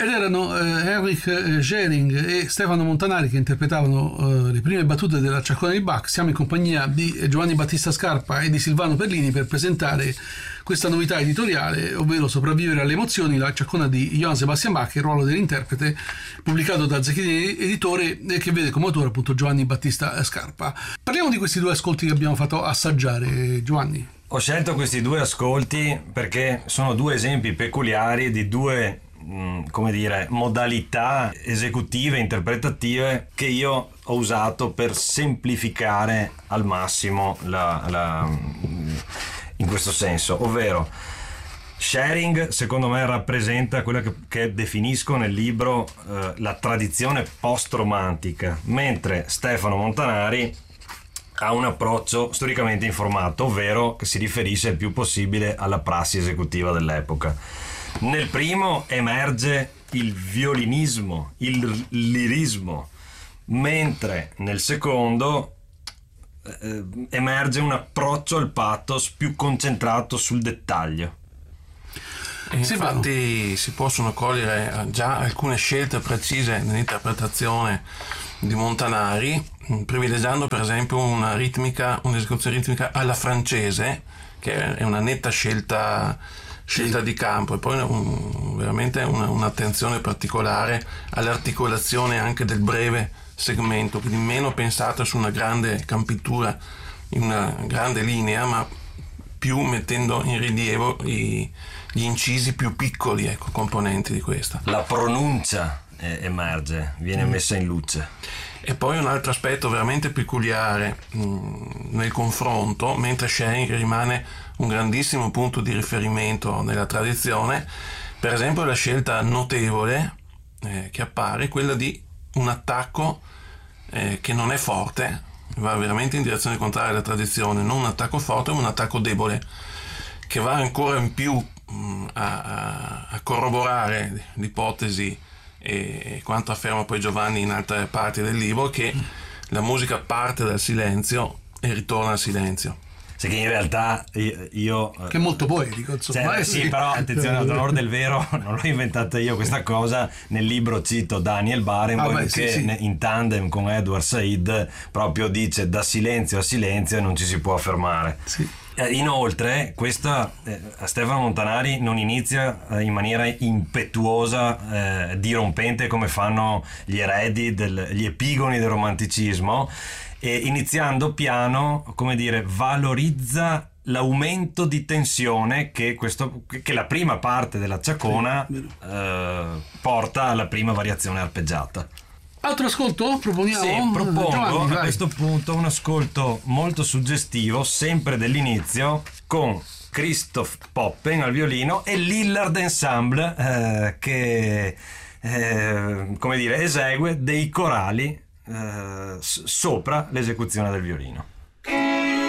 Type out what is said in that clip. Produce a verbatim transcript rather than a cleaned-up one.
Ed erano eh, Erich Schering e Stefano Montanari che interpretavano eh, le prime battute della Ciaccona di Bach. Siamo in compagnia di Giovanni Battista Scarpa e di Silvano Perlini per presentare questa novità editoriale, ovvero Sopravvivere alle emozioni, la Ciaccona di Johann Sebastian Bach, il ruolo dell'interprete, pubblicato da Zecchini Editore e che vede come autore appunto Giovanni Battista Scarpa. Parliamo di questi due ascolti che abbiamo fatto assaggiare, Giovanni. Ho scelto questi due ascolti perché sono due esempi peculiari di due, come dire, modalità esecutive, interpretative che io ho usato per semplificare al massimo la, la, in questo senso, ovvero Schering secondo me rappresenta quella che, che definisco nel libro eh, la tradizione post-romantica, mentre Stefano Montanari ha un approccio storicamente informato, ovvero che si riferisce il più possibile alla prassi esecutiva dell'epoca. Nel primo emerge il violinismo, il lirismo, mentre nel secondo eh, emerge un approccio al pathos più concentrato sul dettaglio. E infatti si possono cogliere già alcune scelte precise nell'interpretazione di Montanari, privilegiando per esempio una ritmica, un'esecuzione ritmica alla francese, che è una netta scelta scelta di campo, e poi un, veramente una, un'attenzione particolare all'articolazione anche del breve segmento, quindi meno pensata su una grande campitura in una grande linea, ma più mettendo in rilievo i, gli incisi più piccoli, ecco, componenti di questa. La pronuncia eh, emerge, viene mm. messa in luce. E poi un altro aspetto veramente peculiare mh, nel confronto, mentre Schering rimane un grandissimo punto di riferimento nella tradizione, per esempio la scelta notevole eh, che appare, quella di un attacco eh, che non è forte, va veramente in direzione contraria alla tradizione, non un attacco forte ma un attacco debole, che va ancora in più mh, a, a, a corroborare l'ipotesi e quanto afferma poi Giovanni in altre parti del libro, che la musica parte dal silenzio e ritorna al silenzio. Cioè che in realtà io, io che è molto poetico, insomma. Cioè, sì, però attenzione, ad onor del vero, non l'ho inventata io questa cosa. Nel libro cito Daniel Barenboim, ah, beh, che sì, sì. in tandem con Edward Said proprio dice: da silenzio a silenzio non ci si può fermare. Sì. Inoltre questa eh, Stefano Montanari non inizia eh, in maniera impetuosa, eh, dirompente, come fanno gli eredi, del, gli epigoni del romanticismo, e iniziando piano, come dire, valorizza l'aumento di tensione che, questo, che la prima parte della Ciaccona eh, porta alla prima variazione arpeggiata. Altro ascolto? Proponiamo? Sì, propongo Giovanni, a questo punto un ascolto molto suggestivo, sempre dell'inizio, con Christoph Poppen al violino e Lillard Ensemble eh, che eh, come dire, esegue dei corali eh, sopra l'esecuzione del violino.